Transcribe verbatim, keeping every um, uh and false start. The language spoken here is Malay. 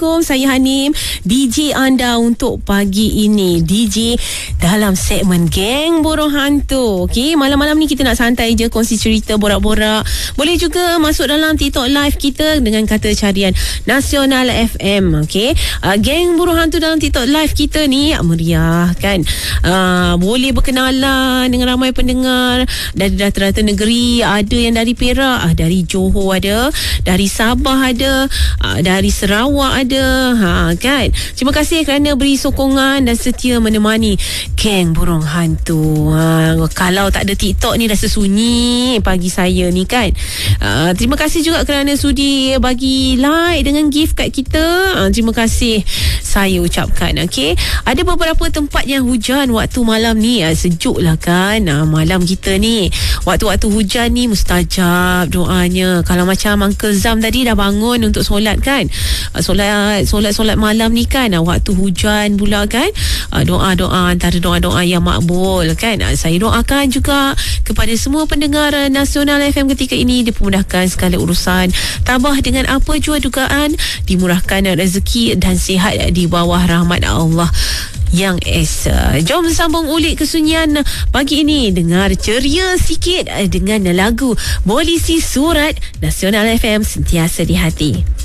Assalamualaikum, saya Hanim, D J anda untuk pagi ini, D J dalam segmen Geng Burung Hantu. Okey, malam-malam ni kita nak santai je, kongsi cerita, borak-borak. Boleh juga masuk dalam TikTok live kita dengan kata carian Nasional F M. Okey, uh, Geng Burung Hantu dalam TikTok live kita ni meriah kan. Uh, boleh berkenalan dengan ramai pendengar dari rata-rata negeri. Ada yang dari Perak, uh, dari Johor ada, dari Sabah ada, uh, dari Sarawak ada, ha kan. Terima kasih kerana beri sokongan dan setia menemani Geng Burung Hantu. Ha, kalau tak ada TikTok ni rasa sunyi pagi saya ni kan. Uh, terima kasih juga kerana sudi bagi like dengan gift kat kita. Uh, terima kasih saya ucapkan. Okey, ada beberapa tempat yang hujan waktu malam ni. Uh, sejuk lah kan. Uh, malam kita ni waktu-waktu hujan ni mustajab doanya. Kalau macam Uncle Zam tadi dah bangun untuk solat kan, uh, solat solat solat malam ni kan, uh, waktu hujan pula kan, uh, doa-doa antara doa-doa yang makbul kan. uh, saya doakan juga kepada semua pendengar uh, Nasional F M ketika ini dipermudahkan segala urusan, tabah dengan apa jua dugaan, dimurahkan uh, rezeki dan sihat uh, di bawah rahmat Allah yang esa. Jom sambung ulik kesunyian pagi ini, dengar ceria sikit dengan lagu Polisi Surat. Nasional F M, sentiasa di hati.